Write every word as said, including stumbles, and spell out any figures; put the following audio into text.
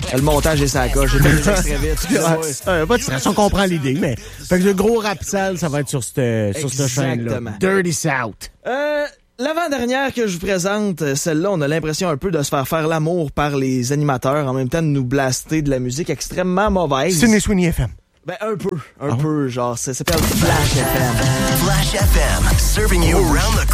Le montage est sa coche. J'ai mis les extraits vite. Euh, pas de stress, on comprend l'idée, mais... Fait que le gros rap sale, ça va être sur cette, sur cette chaîne-là. Dirty South. Euh... L'avant-dernière que je vous présente, celle-là, on a l'impression un peu de se faire faire l'amour par les animateurs, en même temps de nous blaster de la musique extrêmement mauvaise. Sydney Sweeney F M. Ben, un peu. Un ah peu, genre, ça s'appelle Flash F M. Flash F M, serving you around the